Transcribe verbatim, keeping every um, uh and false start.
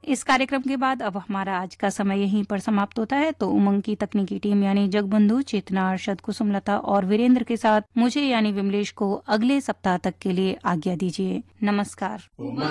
इस कार्यक्रम के बाद अब हमारा आज का समय यहीं पर समाप्त होता है। तो उमंग की तकनीकी टीम यानी जगबंधु, चेतना, अरशद, कुसुमलता और वीरेंद्र के साथ मुझे यानी विमलेश को अगले सप्ताह तक के लिए आज्ञा दीजिए। नमस्कार।